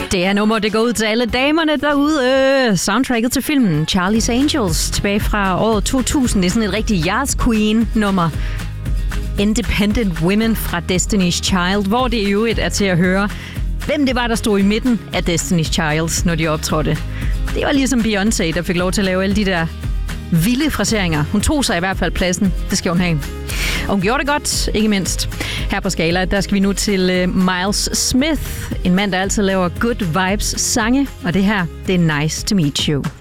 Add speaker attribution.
Speaker 1: Det her nummer, det går ud til alle damerne derude. Soundtracket til filmen Charlie's Angels tilbage fra året 2000. Det er sådan et rigtig Yas Queen-nummer. Independent Women fra Destiny's Child, hvor det i øvrigt er til at høre, hvem det var, der stod i midten af Destiny's Child, når de optrådte. Det var ligesom Beyoncé, der fik lov til at lave alle de der vilde fraseringer. Hun tog sig i hvert fald pladsen. Det skal hun have. Og hun gjorde det godt, ikke mindst. Her på Skala, der skal vi nu til Miles Smith. En mand, der altid laver good vibes sange. Og det her, det er Nice to Meet You.